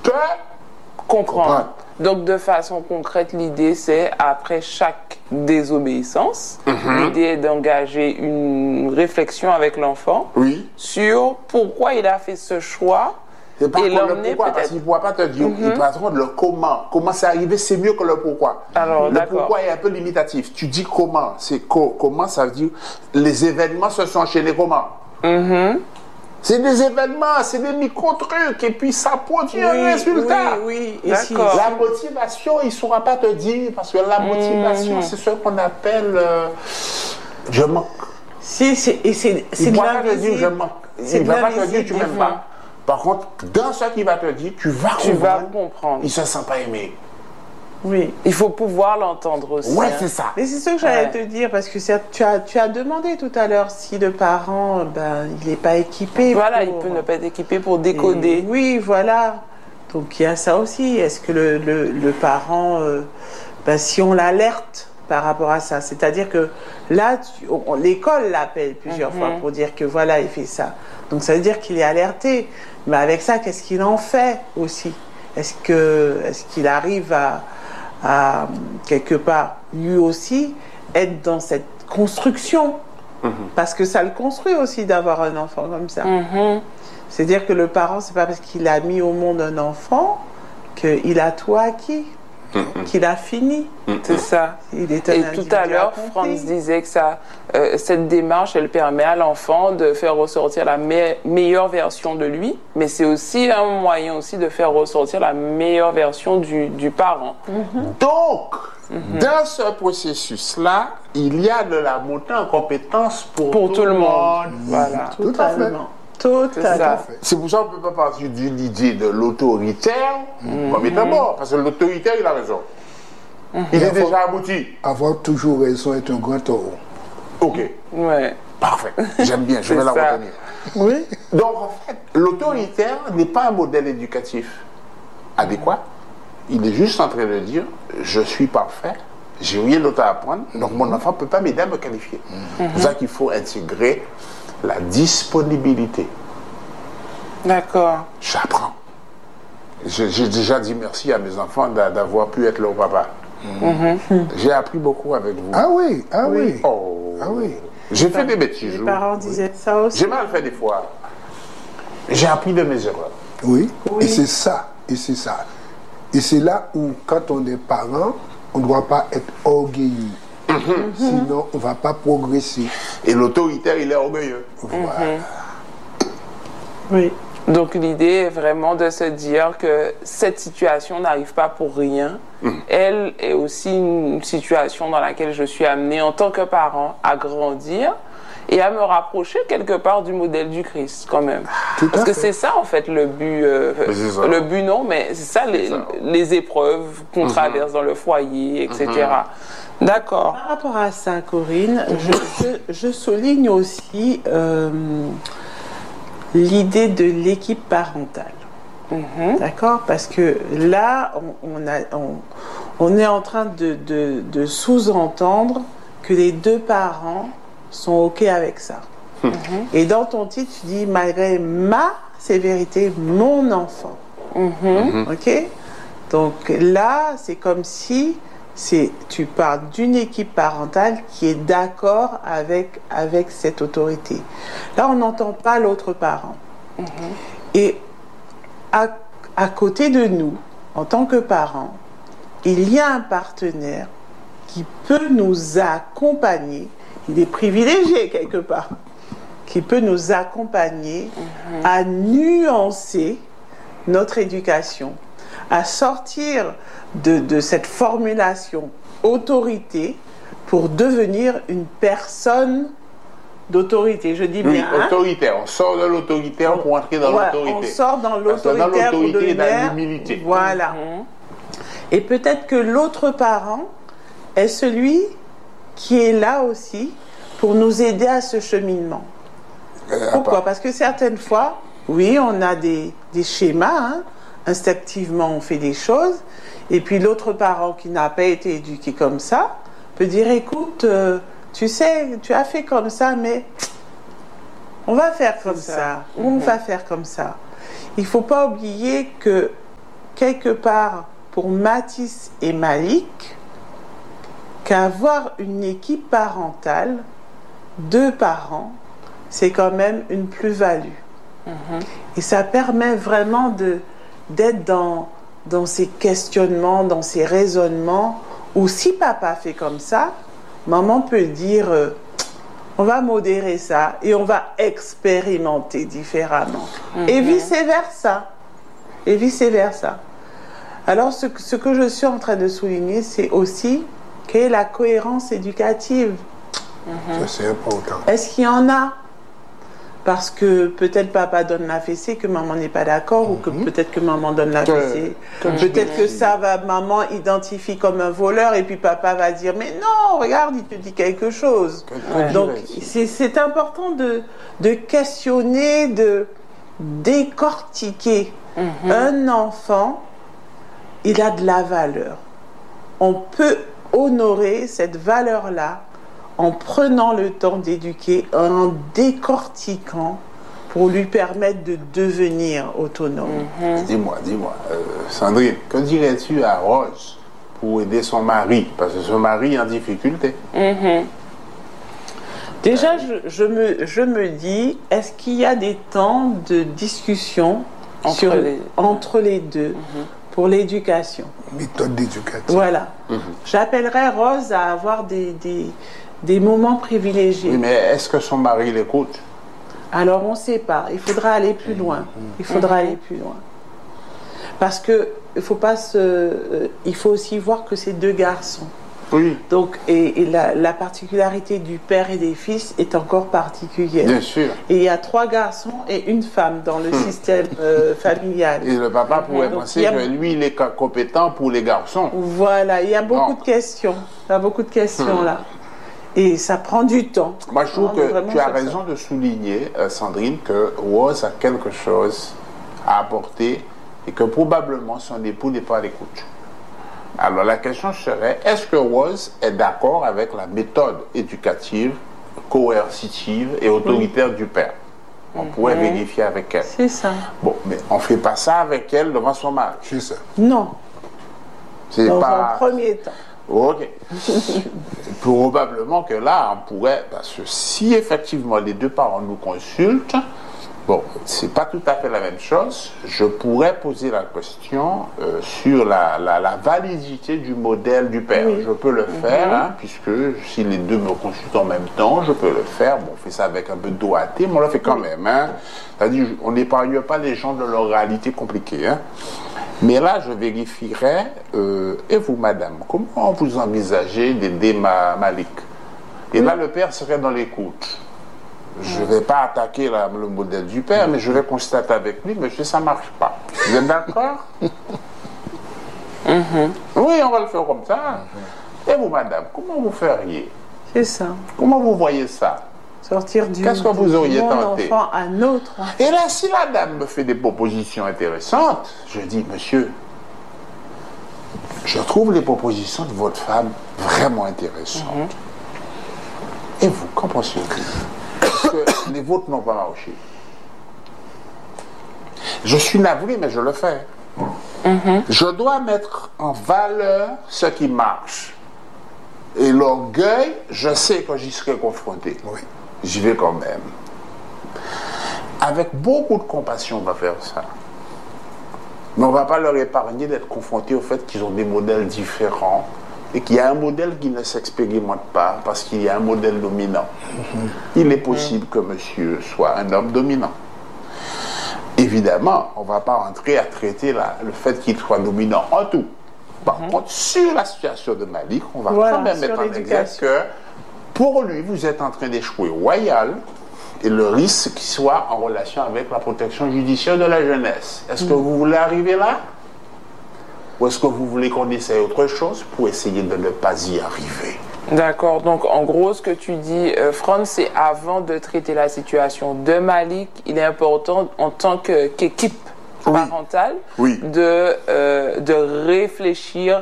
te comprendre. Donc, de façon concrète, l'idée, c'est, après chaque désobéissance, l'idée est d'engager une réflexion avec l'enfant sur pourquoi il a fait ce choix. C'est pas le pourquoi, parce qu'il ne pourra pas te dire, il peut attendre le comment. Comment c'est arrivé, c'est mieux que le pourquoi. Alors, le pourquoi est un peu limitatif. Tu dis comment. C'est comment, ça veut dire les événements se sont enchaînés comment. C'est des événements, c'est des micro-trucs, et puis ça produit un résultat. Oui, d'accord. La motivation, il ne saura pas te dire, parce que la motivation, c'est ce qu'on appelle je manque. C'est il ne va pas te dire je manque. Il ne va pas te dire tu m'aimes pas. Par contre, dans ce qu'il va te dire, tu vas comprendre. Il ne se sent pas aimé. Oui. Il faut pouvoir l'entendre aussi. Ouais, c'est ça. Mais c'est ce que j'allais te dire, parce que tu as demandé tout à l'heure si le parent, il n'est pas équipé. Voilà, il peut ne pas être équipé pour décoder. Oui, voilà. Donc il y a ça aussi. Est-ce que le parent, si on l'alerte par rapport à ça, c'est-à-dire que là, l'école l'appelle plusieurs fois pour dire que voilà, il fait ça. Donc ça veut dire qu'il est alerté. Mais avec ça, qu'est-ce qu'il en fait aussi? Est-ce qu'il arrive à quelque part, lui aussi, être dans cette construction? Parce que ça le construit aussi d'avoir un enfant comme ça. C'est-à-dire que le parent, c'est pas parce qu'il a mis au monde un enfant qu'il a tout acquis, qu'il a fini. C'est ça. Il est Et tout à l'heure, Franz disait que cette démarche, elle permet à l'enfant de faire ressortir la meilleure version de lui, mais c'est aussi un moyen aussi de faire ressortir la meilleure version du parent. Donc, dans ce processus-là, il y a de la montée en compétence pour tout le monde. Voilà. Tout à fait. Totalement. C'est pour ça qu'on ne peut pas partir d'une idée de l'autoritaire comme étant bon, parce que l'autoritaire, il a raison. Il est déjà abouti. Avoir toujours raison est un grand tort. Ok. Ouais. Parfait. J'aime bien, je vais la retenir. Oui. Donc, en fait, l'autoritaire n'est pas un modèle éducatif adéquat. Il est juste en train de dire, je suis parfait, j'ai rien d'autre à apprendre, donc mon enfant ne peut pas m'aider à me qualifier. C'est pour ça qu'il faut intégrer la disponibilité. D'accord. J'apprends. J'ai déjà dit merci à mes enfants d'avoir pu être leur papa. J'ai appris beaucoup avec vous. Ah oui, ah oui. Oh. Ah oui. J'ai fait des bêtises. Les parents disaient ça aussi. J'ai mal fait des fois. J'ai appris de mes erreurs. Oui. Et c'est ça. Et c'est ça. Et c'est là où, quand on est parent, on ne doit pas être orgueilleux. Sinon, on ne va pas progresser. Et l'autoritaire, il est orgueilleux. Voilà. Oui. Donc l'idée est vraiment de se dire que cette situation n'arrive pas pour rien. Elle est aussi une situation dans laquelle je suis amenée en tant que parent à grandir et à me rapprocher quelque part du modèle du Christ quand même. Parce que c'est ça en fait le but. Le but non, mais c'est ça les épreuves qu'on traverse dans le foyer, etc. D'accord. Par rapport à ça, Corinne, je souligne aussi l'idée de l'équipe parentale. D'accord? Parce que là, on est en train de sous-entendre que les deux parents sont OK avec ça. Et dans ton titre, tu dis, malgré ma sévérité, mon enfant. OK? Donc là, c'est comme si tu parles d'une équipe parentale qui est d'accord avec cette autorité. Là, on n'entend pas l'autre parent. Et à côté de nous, en tant que parents, il y a un partenaire qui peut nous accompagner. Il est privilégié quelque part, qui peut nous accompagner à nuancer notre éducation, à sortir de cette formulation autorité pour devenir une personne d'autorité. Je dis bien. Autoritaire. On sort de l'autoritaire pour entrer dans l'autorité. On sort dans l'autoritaire pour et dans devenir l'humilité. Voilà. Et peut-être que l'autre parent est celui qui est là aussi pour nous aider à ce cheminement. Pourquoi? Parce que certaines fois, oui, on a des schémas, instinctivement on fait des choses, et puis l'autre parent qui n'a pas été éduqué comme ça peut dire, écoute, tu sais, tu as fait comme ça, mais on va faire comme ça, on va faire comme ça. Il ne faut pas oublier que quelque part pour Mathis et Malik qu'avoir une équipe parentale, 2 parents, c'est quand même une plus-value. Et ça permet vraiment d'être dans ces questionnements, dans ces raisonnements, où si papa fait comme ça, maman peut dire on va modérer ça et on va expérimenter différemment. Et vice-versa. Et vice-versa. Alors ce que je suis en train de souligner, c'est aussi quelle est la cohérence éducative. Ça, c'est important. Est-ce qu'il y en a? Parce que peut-être papa donne la fessée, que maman n'est pas d'accord, ou que peut-être que maman donne la fessée. Peut-être que ça va, maman identifie comme un voleur, et puis papa va dire, mais non, regarde, il te dit quelque chose. Donc, c'est important de questionner, de décortiquer. Un enfant, il a de la valeur. On peut honorer cette valeur-là en prenant le temps d'éduquer, en décortiquant pour lui permettre de devenir autonome. Dis-moi, Sandrine, que dirais-tu à Rose pour aider son mari? Parce que son mari est en difficulté. Déjà, je me dis, est-ce qu'il y a des temps de discussion entre les deux pour l'éducation? Méthode d'éducation. Voilà. J'appellerais Rose à avoir des moments privilégiés. Oui, mais est-ce que son mari l'écoute? Alors, on ne sait pas. Il faudra aller plus loin. Il faudra aller plus loin. Parce que il faut aussi voir que c'est 2 garçons. Oui. Donc, et la particularité du père et des fils est encore particulière. Bien sûr. Et il y a 3 garçons et une femme dans le système familial. Et le papa pourrait penser que lui, il est compétent pour les garçons. Voilà, il y a beaucoup de questions. Il y a beaucoup de questions là. Et ça prend du temps. Moi, je trouve que tu as raison de souligner, Sandrine, que Rose a quelque chose à apporter et que probablement son époux n'est pas à l'écoute. Alors, la question serait, est-ce que Rose est d'accord avec la méthode éducative, coercitive et autoritaire du père? On pourrait vérifier avec elle. C'est ça. Bon, mais on ne fait pas ça avec elle devant son mari. C'est ça. Non. Dans un premier temps. Ok. Probablement que là, on pourrait, parce que si effectivement les 2 parents nous consultent, bon, c'est pas tout à fait la même chose, je pourrais poser la question sur la validité du modèle du père. Je peux le faire, hein, puisque si les 2 me consultent en même temps, je peux le faire. Bon, on fait ça avec un peu de doigté, mais on le fait quand même. Hein. C'est-à-dire, on n'épargne pas les gens de leur réalité compliquée. Hein. Mais là, je vérifierai, et vous, madame, comment vous envisagez d'aider Malik? Et là, le père serait dans l'écoute. Je ne vais pas attaquer le modèle du père, mais je vais constater avec lui, mais ça ne marche pas. Vous êtes d'accord? Oui, on va le faire comme ça. Et vous, madame, comment vous feriez? C'est ça. Comment vous voyez ça? Sortir du Qu'est-ce que vous auriez mon tenté? enfant à notre enfant. Et là, si la dame me fait des propositions intéressantes, je dis, monsieur, je trouve les propositions de votre femme vraiment intéressantes. Et vous, qu'en pensez-vous? Parce que les vôtres n'ont pas marché. Je suis navré, mais je le fais. Je dois mettre en valeur ce qui marche. Et l'orgueil, je sais que j'y serai confronté. Oui. J'y vais quand même. Avec beaucoup de compassion, on va faire ça. Mais on ne va pas leur épargner d'être confrontés au fait qu'ils ont des modèles différents et qu'il y a un modèle qui ne s'expérimente pas parce qu'il y a un modèle dominant. Il est possible que monsieur soit un homme dominant. Évidemment, on ne va pas rentrer à traiter le fait qu'il soit dominant en tout. Par contre, sur la situation de Malik, on va quand même mettre en exergue que pour lui, vous êtes en train d'échouer royal et le risque qu'il soit en relation avec la protection judiciaire de la jeunesse. Est-ce que vous voulez arriver là? Ou est-ce que vous voulez qu'on essaye autre chose pour essayer de ne pas y arriver? D'accord. Donc, en gros, ce que tu dis, Franz, c'est avant de traiter la situation de Malik, il est important, en tant qu'équipe parentale, de réfléchir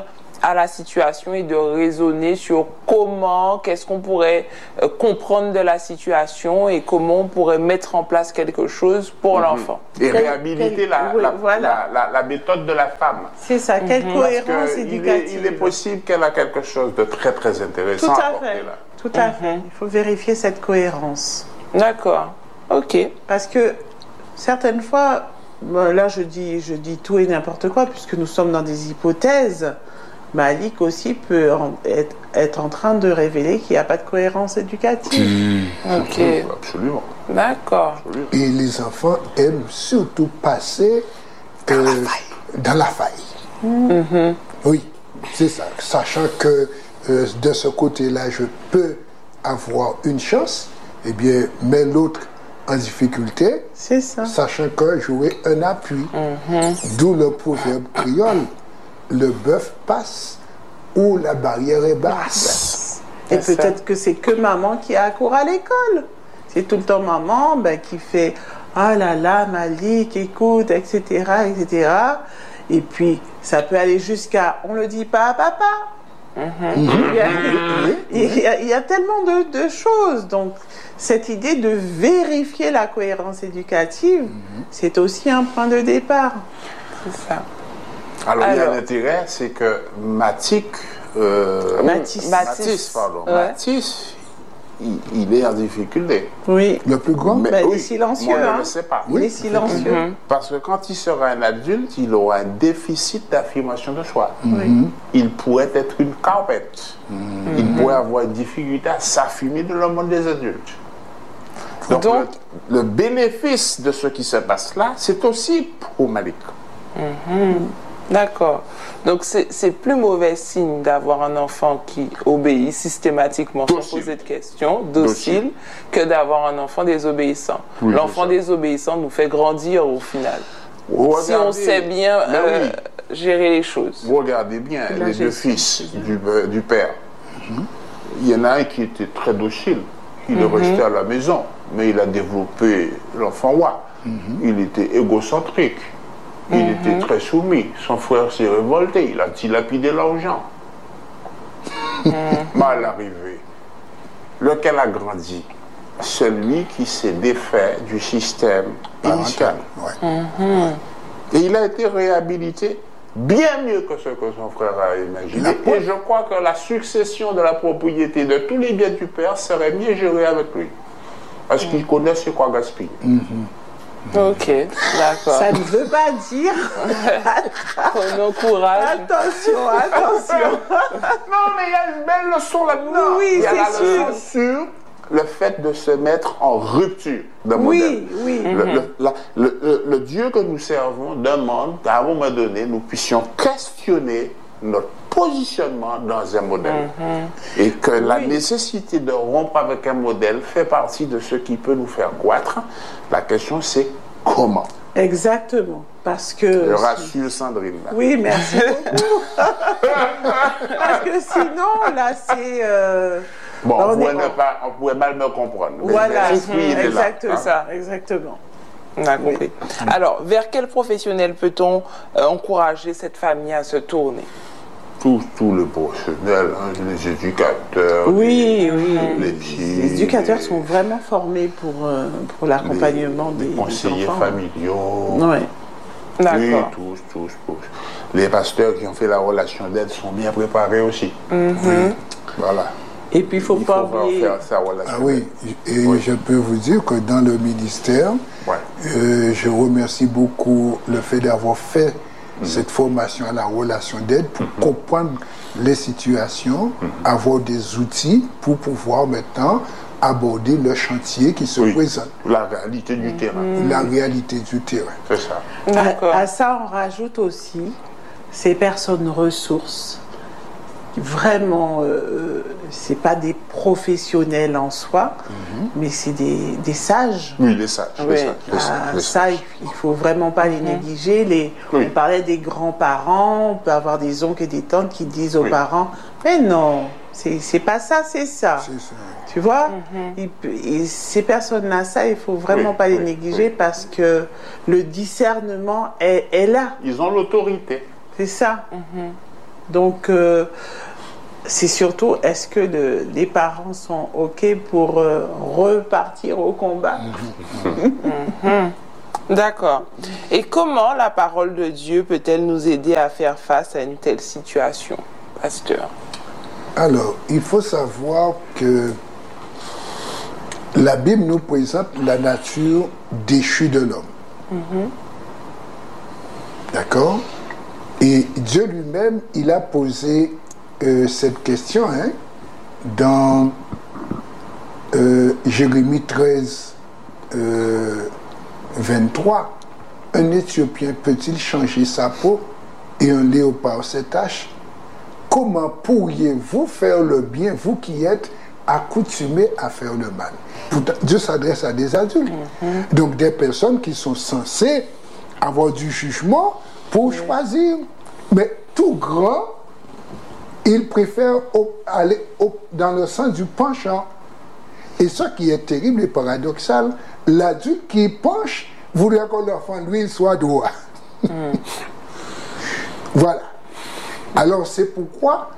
à la situation et de raisonner sur qu'est-ce qu'on pourrait comprendre de la situation et comment on pourrait mettre en place quelque chose pour l'enfant. Et réhabiliter voilà. la méthode de la femme. C'est ça, quelle cohérence éducative. Il est possible qu'elle a quelque chose de très très intéressant Tout à à apporter fait. là. Tout à fait. Il faut vérifier cette cohérence. D'accord. Ok. Parce que certaines fois, là je dis tout et n'importe quoi, puisque nous sommes dans des hypothèses, Malik aussi peut être en train de révéler qu'il n'y a pas de cohérence éducative. Ok. Absolument. D'accord. Et les enfants aiment surtout passer dans la faille. Oui, c'est ça. Sachant que de ce côté-là, je peux avoir une chance, eh bien, mais l'autre en difficulté, C'est ça. sachant que j'aurai un appui. D'où le proverbe créole, le bœuf passe où la barrière est basse. Et C'est peut-être que c'est que maman qui a cours à l'école. C'est tout le temps maman qui fait « Ah là là, Malik, écoute, etc., etc. » Et puis, ça peut aller jusqu'à « On le dit pas à papa ». Il y a tellement de choses. Donc, cette idée de vérifier la cohérence éducative, c'est aussi un point de départ. C'est ça. Alors, il y a l'intérêt, c'est que Matisse, il est en difficulté. Oui. Le plus grand, Mais Il oui, est silencieux. moi, je ne hein. le sais pas. Il est silencieux. Parce que quand il sera un adulte, il aura un déficit d'affirmation de soi. Oui. Il pourrait être une carpette. Il pourrait avoir une difficulté à s'affirmer dans le monde des adultes. Donc, le bénéfice de ce qui se passe là, c'est aussi pour Malik. D'accord. Donc, c'est plus mauvais signe d'avoir un enfant qui obéit systématiquement sans Docile. poser de questions, docile, que d'avoir un enfant désobéissant. Oui, L'enfant c'est ça. désobéissant nous fait grandir au final. Si on sait bien gérer les choses. Vous regardez bien La les deux gestion, fils du père. Il y en a un qui était très docile. Il est resté à la maison, mais il a développé l'enfant roi. Il était égocentrique. Il était très soumis. Son frère s'est révolté. Il a dilapidé l'argent. Mal arrivé. Lequel a grandi? Celui qui s'est défait du système initial. Ouais. Et il a été réhabilité bien mieux que ce que son frère a imaginé. Et je crois que la succession de la propriété de tous les biens du père serait mieux gérée avec lui. Parce qu'il connaît c'est quoi gaspiller. Ok, d'accord. Ça ne veut pas dire. On encourage. Attention, attention. Non, mais il y a une belle leçon là-dedans. Oui, il y a c'est la leçon sur le fait de se mettre en rupture de modèle. Oui. Le Dieu que nous servons demande qu'à un moment donné, nous puissions questionner notre positionnement dans un modèle. Et que la nécessité de rompre avec un modèle fait partie de ce qui peut nous faire croître. La question, c'est comment. Exactement. Parce que. Je rassure Sandrine. Là. Oui, merci beaucoup. Parce que sinon, là, c'est. Bon, là, on pourrait mal me comprendre. Mais Voilà, l'esprit, il est là, exactement. hein. Ça, exactement. On a compris. Alors, vers quel professionnel peut-on encourager cette famille à se tourner? Tout le professionnel, hein, les éducateurs, Oui. les psys, Les éducateurs sont vraiment formés pour l'accompagnement des conseillers enfants. familiaux. Ouais. D'accord. Oui, tous. Les pasteurs qui ont fait la relation d'aide sont bien préparés aussi. Oui, voilà. Et puis, il ne faut pas oublier. faire sa relation Ah oui, et je peux vous dire que dans le ministère, je remercie beaucoup le fait d'avoir fait cette formation à la relation d'aide pour comprendre les situations, avoir des outils pour pouvoir maintenant aborder le chantier qui se présente. La réalité du terrain. La réalité du terrain. C'est ça. D'accord. À ça, on rajoute aussi ces personnes ressources. Vraiment, c'est pas des professionnels en soi, mais c'est des sages. Oui, les sages. Oui. Ça, il faut vraiment pas les négliger. On parlait des grands-parents, on peut avoir des oncles et des tantes qui disent aux parents, mais non, c'est pas ça, c'est ça. C'est ça. Tu vois, et ces personnes-là, ça, il faut vraiment pas les négliger parce que le discernement est là. Ils ont l'autorité. C'est ça. Donc, c'est surtout, est-ce que les parents sont OK pour repartir au combat? D'accord. Et comment la parole de Dieu peut-elle nous aider à faire face à une telle situation, pasteur? Alors, il faut savoir que la Bible nous présente la nature déchue de l'homme. D'accord? Et Dieu lui-même, il a posé cette question dans Jérémie 13, 23. Un Éthiopien peut-il changer sa peau et un léopard ses taches? Comment pourriez-vous faire le bien, vous qui êtes accoutumés à faire le mal? Pourtant, Dieu s'adresse à des adultes. Donc des personnes qui sont censées avoir du jugement pour choisir. Mais tout grand, il préfère aller dans le sens du penchant. Et ce qui est terrible et paradoxal, l'adulte qui penche voudrait que l'enfant, lui, il soit droit. Voilà. Alors c'est pourquoi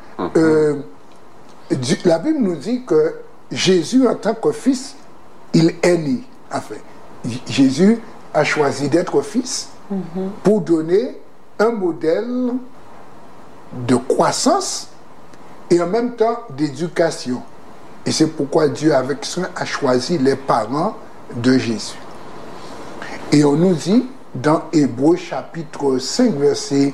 la Bible nous dit que Jésus, en tant que fils, il est né. Enfin, Jésus a choisi d'être fils pour donner un modèle de croissance et en même temps d'éducation. Et c'est pourquoi Dieu, avec soin, a choisi les parents de Jésus. Et on nous dit, dans Hébreux chapitre 5, versets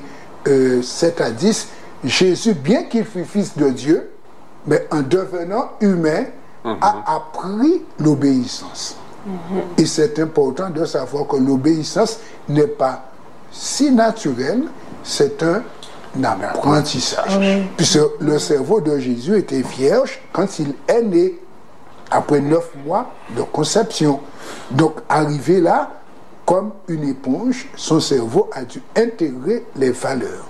7 à 10, Jésus, bien qu'il fût fils de Dieu, mais en devenant humain, a appris l'obéissance. Et c'est important de savoir que l'obéissance n'est pas si naturelle, c'est un apprentissage. Puisque le cerveau de Jésus était vierge quand il est né, après 9 mois de conception. Donc, arrivé là, comme une éponge, son cerveau a dû intégrer les valeurs,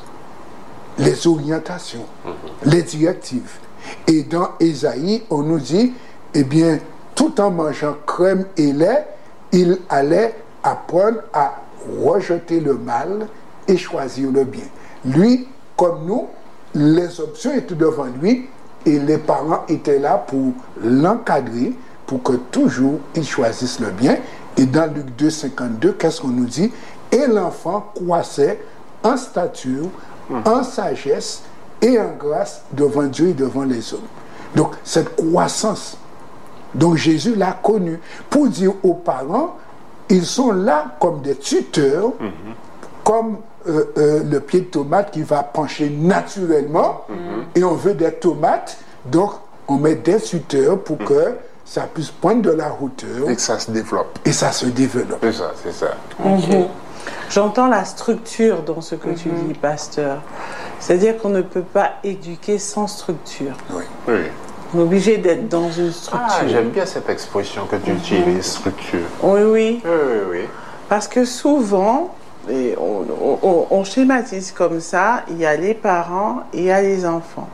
les orientations, les directives. Et dans Ésaïe, on nous dit, eh bien, tout en mangeant crème et lait, il allait apprendre à rejeter le mal et choisir le bien. Lui, comme nous, les options étaient devant lui et les parents étaient là pour l'encadrer, pour que toujours il choisisse le bien. Et dans Luc 2, 52, qu'est-ce qu'on nous dit? Et l'enfant croissait en stature, en sagesse et en grâce devant Dieu et devant les hommes. Donc, cette croissance, donc Jésus l'a connue pour dire aux parents, ils sont là comme des tuteurs, comme le pied de tomate qui va pencher naturellement, et on veut des tomates, donc on met des tuteurs pour que ça puisse prendre de la hauteur. Et que ça se développe. Et ça se développe. C'est ça, c'est ça. Ok. J'entends la structure dans ce que tu dis, pasteur. C'est-à-dire qu'on ne peut pas éduquer sans structure. Oui. Oui. On est obligé d'être dans une structure. Ah, j'aime bien cette expression que tu utilises, structure. Oui, oui. Oui, oui, oui. Parce que souvent, et on schématise comme ça, il y a les parents et il y a les enfants.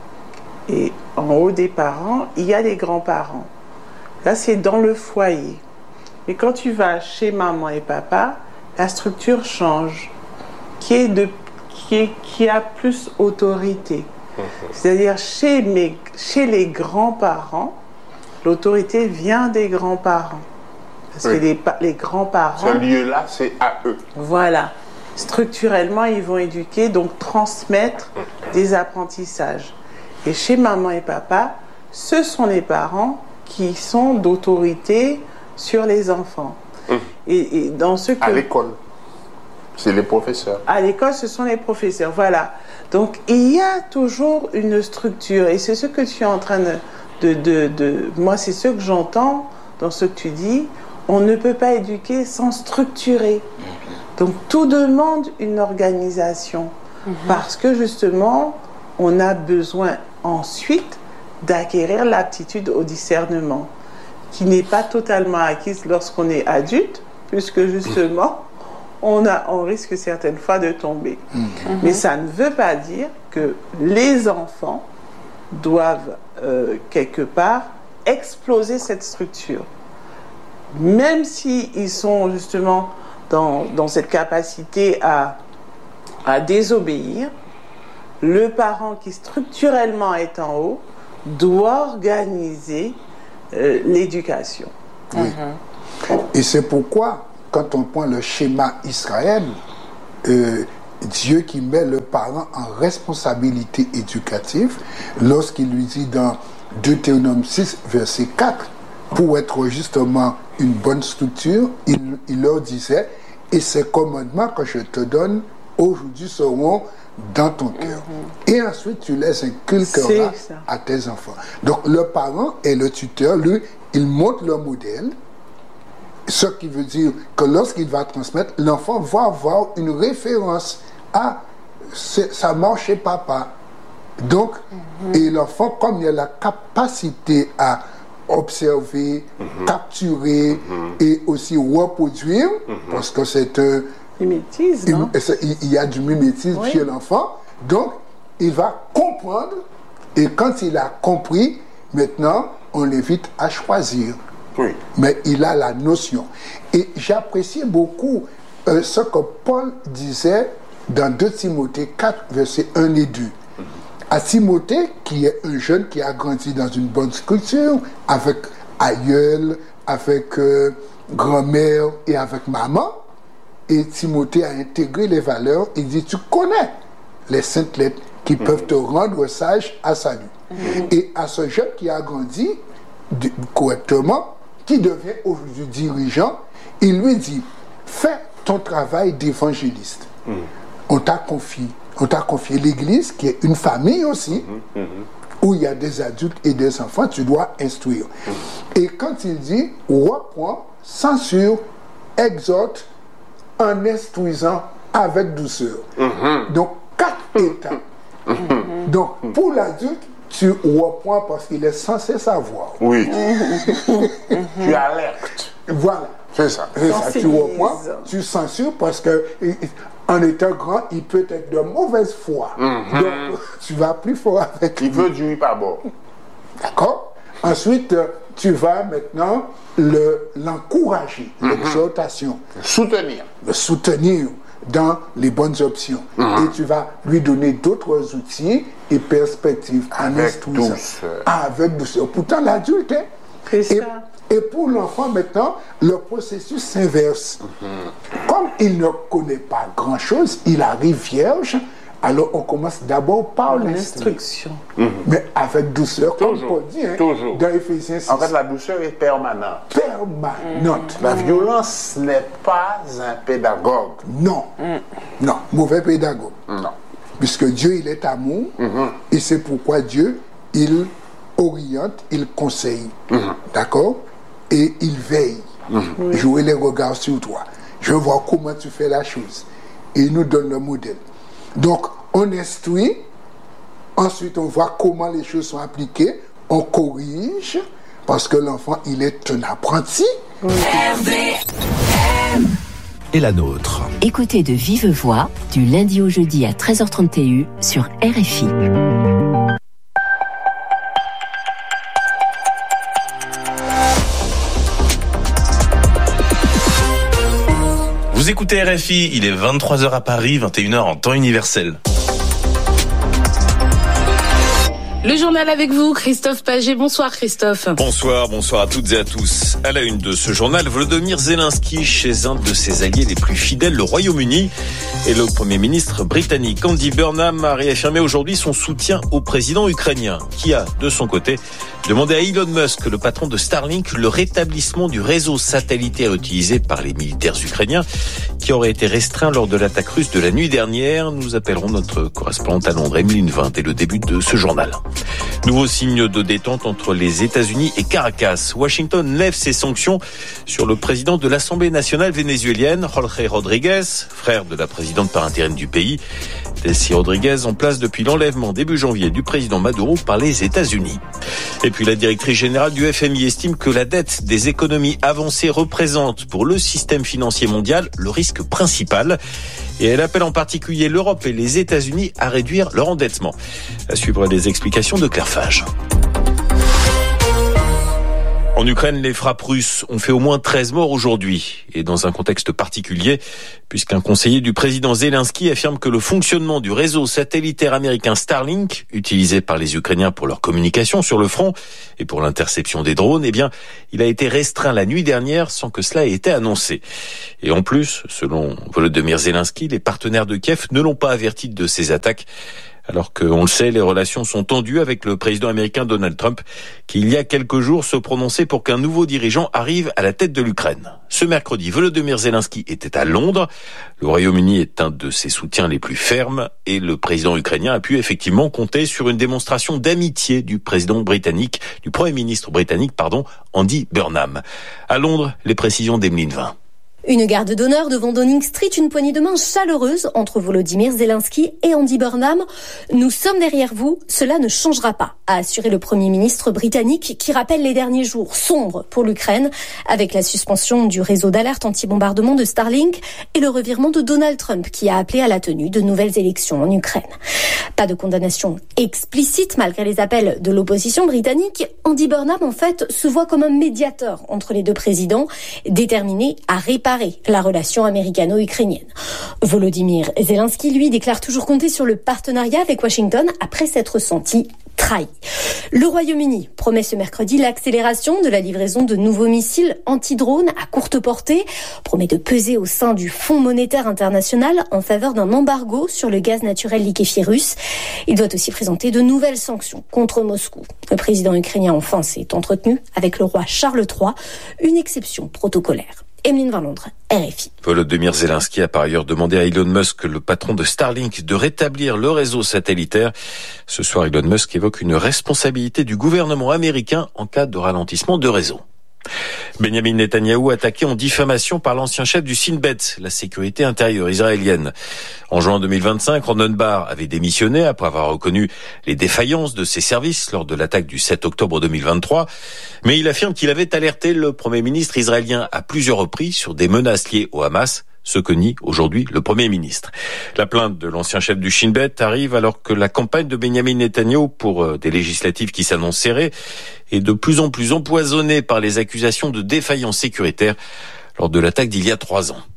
Et en haut des parents, il y a les grands-parents. Là, c'est dans le foyer. Mais quand tu vas chez maman et papa, la structure change, qui a plus autorité. C'est-à-dire chez les grands-parents, l'autorité vient des grands-parents. Parce que les grands-parents... Ce lieu-là, c'est à eux. Voilà. Structurellement, ils vont éduquer, donc transmettre des apprentissages. Et chez maman et papa, ce sont les parents qui sont d'autorité sur les enfants. Et dans ce que... À l'école, c'est les professeurs. À l'école, ce sont les professeurs, voilà. Donc, il y a toujours une structure. Et c'est ce que tu es en train moi, c'est ce que j'entends dans ce que tu dis. On ne peut pas éduquer sans structurer. Donc, tout demande une organisation. Parce que, justement, on a besoin ensuite d'acquérir l'aptitude au discernement, qui n'est pas totalement acquise lorsqu'on est adulte, puisque, justement, on risque certaines fois de tomber. Mais ça ne veut pas dire que les enfants doivent, quelque part, exploser cette structure. Même s'ils sont justement dans cette capacité à désobéir, le parent qui structurellement est en haut doit organiser l'éducation. Oui. Et c'est pourquoi, quand on prend le schéma Israël, Dieu qui met le parent en responsabilité éducative, lorsqu'il lui dit dans Deutéronome 6, verset 4, pour être justement une bonne structure, il leur disait, et ces commandements que je te donne aujourd'hui seront dans ton cœur. Et ensuite, tu les inculqueras à tes enfants. Donc, le parent et le tuteur, lui, il montre le modèle, ce qui veut dire que lorsqu'il va transmettre, l'enfant va avoir une référence à ça marche chez papa. Donc, et l'enfant, comme il a la capacité à observer, capturer et aussi reproduire, parce que c'est un mimétisme, il y a du mimétisme chez l'enfant, donc il va comprendre, et quand il a compris, maintenant on l'invite à choisir. Oui. Mais il a la notion. Et j'apprécie beaucoup ce que Paul disait dans 2 Timothée 4, versets 1 et 2. À Timothée, qui est un jeune qui a grandi dans une bonne structure, avec aïeul, avec grand-mère et avec maman, et Timothée a intégré les valeurs, il dit, tu connais les saintes lettres qui peuvent te rendre sage à salut. Et à ce jeune qui a grandi correctement, qui devient aujourd'hui dirigeant, il lui dit, fais ton travail d'évangéliste. On t'a confié l'église, qui est une famille aussi, où il y a des adultes et des enfants, tu dois instruire. Et quand il dit, reprends, censure, exhorte, en instruisant avec douceur. Donc, 4 étapes. Donc, pour l'adulte, tu reprends parce qu'il est censé savoir. Oui. Tu alertes. Voilà. C'est ça. Tu reprends, tu censures parce que en étant grand, il peut être de mauvaise foi. Donc, tu vas plus fort avec lui. Il veut du pas bon. D'accord? Ensuite, tu vas maintenant l'encourager, l'exhortation. Le soutenir dans les bonnes options. Et tu vas lui donner d'autres outils et perspectives en instruisant. Avec douceur. Pourtant, l'adulte, et pour l'enfant, maintenant, le processus s'inverse. Comme il ne connaît pas grand-chose, il arrive vierge, alors on commence d'abord par l'instruction. Mais avec douceur, comme Paul dit, dans Éphésiens 6. En fait, la douceur est permanente. La violence n'est pas un pédagogue. Non. Non, mauvais pédagogue. Non. Puisque Dieu, il est amour, et c'est pourquoi Dieu, il oriente, il conseille. D'accord? Et il veille. Jouer les regards sur toi. Je veux voir comment tu fais la chose. Et il nous donne le modèle. Donc, on instruit, ensuite on voit comment les choses sont appliquées, on corrige, parce que l'enfant, il est un apprenti. Et la nôtre. Écoutez de vive voix, du lundi au jeudi à 13h30 TU sur RFI. Vous écoutez RFI, il est 23h à Paris, 21h en temps universel. Le journal avec vous, Christophe Paget. Bonsoir Christophe. Bonsoir à toutes et à tous. À la une de ce journal, Volodymyr Zelensky chez un de ses alliés les plus fidèles, le Royaume-Uni. Et le Premier ministre britannique Andy Burnham a réaffirmé aujourd'hui son soutien au président ukrainien, qui a, de son côté, demandé à Elon Musk, le patron de Starlink, le rétablissement du réseau satellitaire utilisé par les militaires ukrainiens, qui aurait été restreint lors de l'attaque russe de la nuit dernière. Nous appellerons notre correspondante à Londres, Emeline Vint, dès le début de ce journal. Nouveau signe de détente entre les États-Unis et Caracas. Washington lève ses sanctions sur le président de l'Assemblée nationale vénézuélienne, Jorge Rodriguez, frère de la présidente par intérim du pays. Delcy Rodriguez en place depuis l'enlèvement début janvier du président Maduro par les États-Unis. Et puis la directrice générale du FMI estime que la dette des économies avancées représente pour le système financier mondial le risque principal. Et elle appelle en particulier l'Europe et les États-Unis à réduire leur endettement. À suivre les explications de Claire Fage. En Ukraine, les frappes russes ont fait au moins 13 morts aujourd'hui, et dans un contexte particulier, puisqu'un conseiller du président Zelensky affirme que le fonctionnement du réseau satellitaire américain Starlink, utilisé par les Ukrainiens pour leur communication sur le front et pour l'interception des drones, il a été restreint la nuit dernière sans que cela ait été annoncé. Et en plus, selon Volodymyr Zelensky, les partenaires de Kiev ne l'ont pas averti de ces attaques. Alors qu'on le sait, les relations sont tendues avec le président américain Donald Trump, qui il y a quelques jours se prononçait pour qu'un nouveau dirigeant arrive à la tête de l'Ukraine. Ce mercredi, Volodymyr Zelensky était à Londres. Le Royaume-Uni est un de ses soutiens les plus fermes et le président ukrainien a pu effectivement compter sur une démonstration d'amitié du Premier ministre britannique, Andy Burnham. À Londres, les précisions d'Emeline Vin. Une garde d'honneur devant Downing Street, une poignée de main chaleureuse entre Volodymyr Zelensky et Andy Burnham. Nous sommes derrière vous, cela ne changera pas, a assuré le Premier ministre britannique qui rappelle les derniers jours sombres pour l'Ukraine avec la suspension du réseau d'alerte anti-bombardement de Starlink et le revirement de Donald Trump qui a appelé à la tenue de nouvelles élections en Ukraine. Pas de condamnation explicite malgré les appels de l'opposition britannique. Andy Burnham en fait se voit comme un médiateur entre les deux présidents, déterminé à réparer la relation américano-ukrainienne. Volodymyr Zelensky, lui, déclare toujours compter sur le partenariat avec Washington après s'être senti trahi. Le Royaume-Uni promet ce mercredi l'accélération de la livraison de nouveaux missiles anti-drones à courte portée, promet de peser au sein du Fonds monétaire international en faveur d'un embargo sur le gaz naturel liquéfié russe. Il doit aussi présenter de nouvelles sanctions contre Moscou. Le président ukrainien enfin s'est entretenu avec le roi Charles III, une exception protocolaire. Emeline Vin, Londres, RFI. Volodymyr Zelensky a par ailleurs demandé à Elon Musk, le patron de Starlink, de rétablir le réseau satellitaire. Ce soir, Elon Musk évoque une responsabilité du gouvernement américain en cas de ralentissement de réseau. Benjamin Netanyahou attaqué en diffamation par l'ancien chef du Shin Bet, la sécurité intérieure israélienne. En juin 2025, Ronen Bar avait démissionné après avoir reconnu les défaillances de ses services lors de l'attaque du 7 octobre 2023. Mais il affirme qu'il avait alerté le Premier ministre israélien à plusieurs reprises sur des menaces liées au Hamas, ce que nie aujourd'hui le Premier ministre. La plainte de l'ancien chef du Shin Bet arrive alors que la campagne de Benjamin Netanyahou pour des législatives qui s'annoncent serrées est de plus en plus empoisonnée par les accusations de défaillance sécuritaire lors de l'attaque d'il y a 3 ans.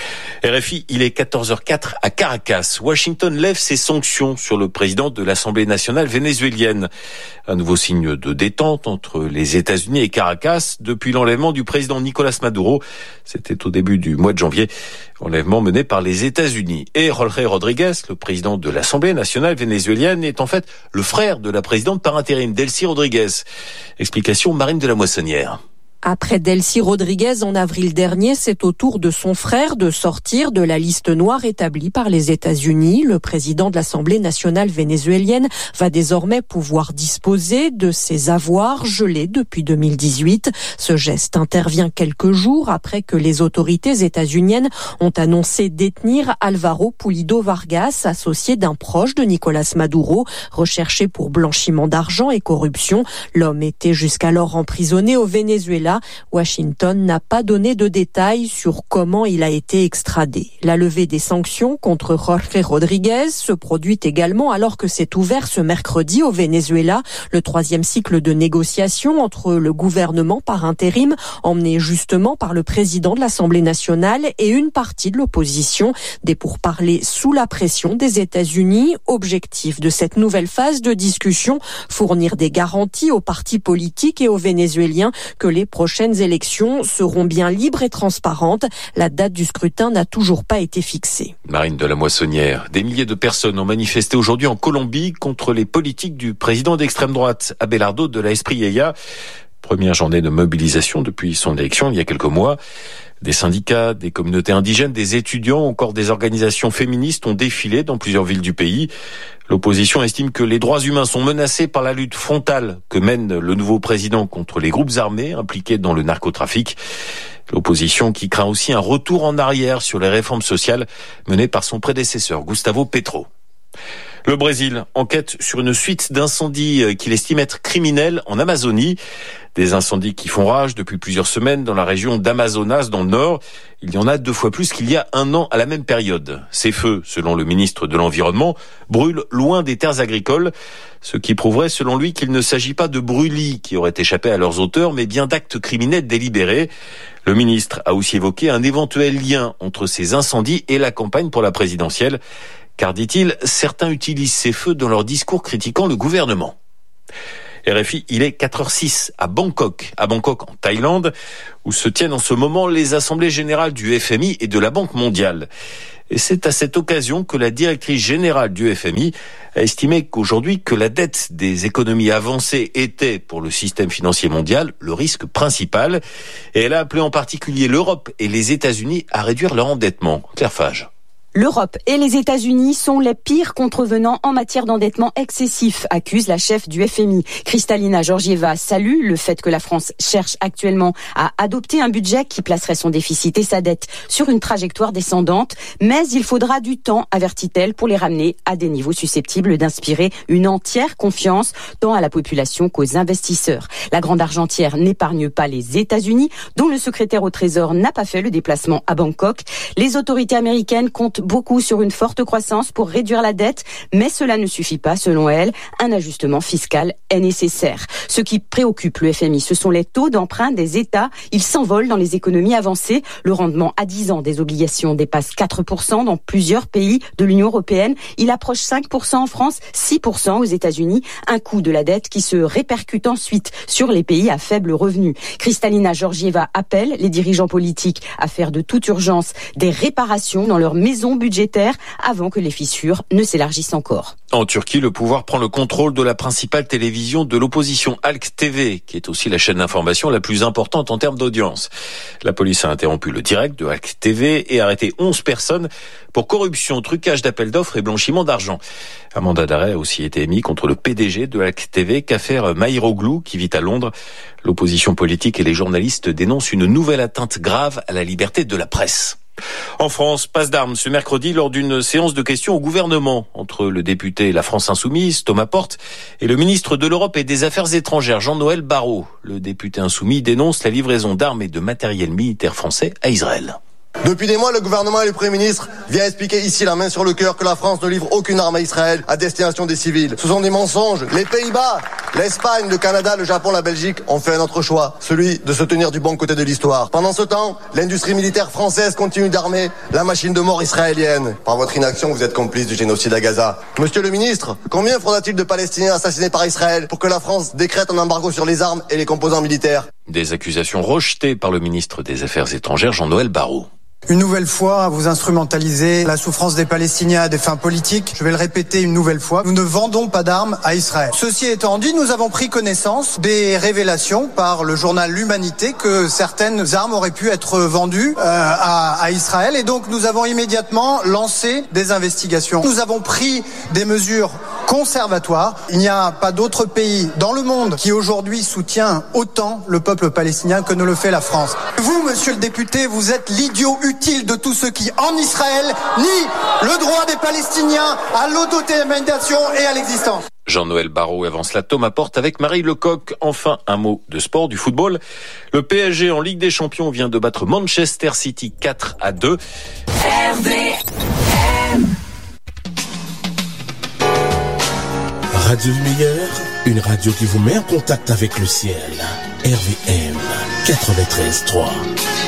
RFI, il est 14h04 à Caracas. Washington lève ses sanctions sur le président de l'Assemblée nationale vénézuélienne. Un nouveau signe de détente entre les États-Unis et Caracas depuis l'enlèvement du président Nicolás Maduro. C'était au début du mois de janvier, enlèvement mené par les États-Unis. Et Jorge Rodríguez, le président de l'Assemblée nationale vénézuélienne, est en fait le frère de la présidente par intérim, Delcy Rodríguez. Explication Marine de la Moissonnière. Après Delcy Rodríguez en avril dernier, c'est au tour de son frère de sortir de la liste noire établie par les États-Unis. Le président de l'Assemblée nationale vénézuélienne va désormais pouvoir disposer de ses avoirs gelés depuis 2018. Ce geste intervient quelques jours après que les autorités états-uniennes ont annoncé détenir Álvaro Pulido Vargas, associé d'un proche de Nicolás Maduro, recherché pour blanchiment d'argent et corruption. L'homme était jusqu'alors emprisonné au Venezuela. Washington n'a pas donné de détails sur comment il a été extradé. La levée des sanctions contre Jorge Rodríguez se produit également alors que s'est ouvert ce mercredi au Venezuela le 3e cycle de négociations entre le gouvernement par intérim, emmené justement par le président de l'Assemblée nationale et une partie de l'opposition. Des pourparlers sous la pression des États-Unis. Objectif de cette nouvelle phase de discussion, fournir des garanties aux partis politiques et aux Vénézuéliens que les prochaines élections seront bien libres et transparentes. La date du scrutin n'a toujours pas été fixée. Marine de la Moissonnière, des milliers de personnes ont manifesté aujourd'hui en Colombie contre les politiques du président d'extrême droite, Abelardo de la Espriella. Première journée de mobilisation depuis son élection il y a quelques mois. Des syndicats, des communautés indigènes, des étudiants, encore des organisations féministes ont défilé dans plusieurs villes du pays. L'opposition estime que les droits humains sont menacés par la lutte frontale que mène le nouveau président contre les groupes armés impliqués dans le narcotrafic. L'opposition qui craint aussi un retour en arrière sur les réformes sociales menées par son prédécesseur Gustavo Petro. Le Brésil enquête sur une suite d'incendies qu'il estime être criminels en Amazonie. Des incendies qui font rage depuis plusieurs semaines dans la région d'Amazonas, dans le nord. Il y en a 2 fois plus qu'il y a 1 an à la même période. Ces feux, selon le ministre de l'Environnement, brûlent loin des terres agricoles, ce qui prouverait, selon lui, qu'il ne s'agit pas de brûlis qui auraient échappé à leurs auteurs, mais bien d'actes criminels délibérés. Le ministre a aussi évoqué un éventuel lien entre ces incendies et la campagne pour la présidentielle. Car, dit-il, certains utilisent ces feux dans leurs discours critiquant le gouvernement. RFI, il est 4h06 à Bangkok en Thaïlande, où se tiennent en ce moment les assemblées générales du FMI et de la Banque mondiale. Et c'est à cette occasion que la directrice générale du FMI a estimé qu'aujourd'hui que la dette des économies avancées était, pour le système financier mondial, le risque principal. Et elle a appelé en particulier l'Europe et les États-Unis à réduire leur endettement. Claire Fage. L'Europe et les États-Unis sont les pires contrevenants en matière d'endettement excessif, accuse la chef du FMI. Kristalina Georgieva salue le fait que la France cherche actuellement à adopter un budget qui placerait son déficit et sa dette sur une trajectoire descendante, mais il faudra du temps, avertit-elle, pour les ramener à des niveaux susceptibles d'inspirer une entière confiance tant à la population qu'aux investisseurs. La grande argentière n'épargne pas les États-Unis, dont le secrétaire au Trésor n'a pas fait le déplacement à Bangkok. Les autorités américaines comptent beaucoup sur une forte croissance pour réduire la dette, mais cela ne suffit pas, selon elle. Un ajustement fiscal est nécessaire. Ce qui préoccupe le FMI, ce sont les taux d'emprunt des États. Ils s'envolent dans les économies avancées. Le rendement à 10 ans des obligations dépasse 4% dans plusieurs pays de l'Union européenne. Il approche 5% en France, 6% aux États-Unis. Un coût de la dette qui se répercute ensuite sur les pays à faible revenu. Kristalina Georgieva appelle les dirigeants politiques à faire de toute urgence des réparations dans leur maison budgétaire avant que les fissures ne s'élargissent encore. En Turquie, le pouvoir prend le contrôle de la principale télévision de l'opposition, Halk TV, qui est aussi la chaîne d'information la plus importante en termes d'audience. La police a interrompu le direct de Halk TV et arrêté 11 personnes pour corruption, trucage d'appels d'offres et blanchiment d'argent. Un mandat d'arrêt a aussi été émis contre le PDG de Halk TV, Kafer Maïroglou, qui vit à Londres. L'opposition politique et les journalistes dénoncent une nouvelle atteinte grave à la liberté de la presse. En France, passe d'armes ce mercredi lors d'une séance de questions au gouvernement entre le député La France Insoumise, Thomas Porte, et le ministre de l'Europe et des Affaires étrangères, Jean-Noël Barrot. Le député insoumis dénonce la livraison d'armes et de matériel militaire français à Israël. Depuis des mois, le gouvernement et le Premier ministre viennent expliquer ici, la main sur le cœur, que la France ne livre aucune arme à Israël à destination des civils. Ce sont des mensonges. Les Pays-Bas, l'Espagne, le Canada, le Japon, la Belgique ont fait un autre choix, celui de se tenir du bon côté de l'histoire. Pendant ce temps, l'industrie militaire française continue d'armer la machine de mort israélienne. Par votre inaction, vous êtes complice du génocide à Gaza. Monsieur le ministre, combien faudra-t-il de Palestiniens assassinés par Israël pour que la France décrète un embargo sur les armes et les composants militaires ? Des accusations rejetées par le ministre des Affaires étrangères, Jean-Noël Barrot. Une nouvelle fois, vous instrumentalisez la souffrance des Palestiniens à des fins politiques. Je vais le répéter une nouvelle fois. Nous ne vendons pas d'armes à Israël. Ceci étant dit, nous avons pris connaissance des révélations par le journal L'Humanité que certaines armes auraient pu être vendues à Israël. Et donc, nous avons immédiatement lancé des investigations. Nous avons pris des mesures conservatoires. Il n'y a pas d'autre pays dans le monde qui aujourd'hui soutient autant le peuple palestinien que ne le fait la France. Vous, monsieur le député, vous êtes l'idiot utile de tous ceux qui, en Israël, nient le droit des Palestiniens à l'autodétermination et à l'existence. Jean-Noël Barrot avance la Thomas Porte avec Marie Lecoq. Enfin, un mot de sport, du football. Le PSG en Ligue des Champions vient de battre Manchester City 4-2. Radio Lumière, une radio qui vous met en contact avec le ciel. RVM 93.3.